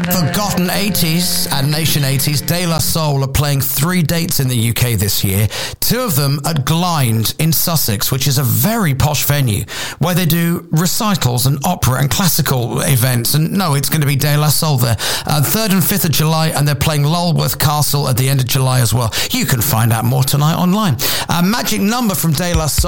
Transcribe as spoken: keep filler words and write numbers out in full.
Forgotten eighties and Nation eighties, De La Soul are playing three dates in the U K this year. Two of them at Glynde in Sussex, which is a very posh venue where they do recitals and opera and classical events. And no, it's going to be De La Soul there. Uh, third and fifth of July, and they're playing Lulworth Castle at the end of July as well. You can find out more tonight online. Uh, magic number from De La Soul.